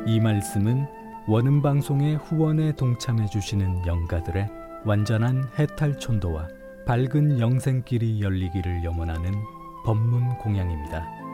이 말씀은 원음방송의 후원에 동참해 주시는 영가들의 완전한 해탈촌도와 밝은 영생길이 열리기를 염원하는 법문 공양입니다.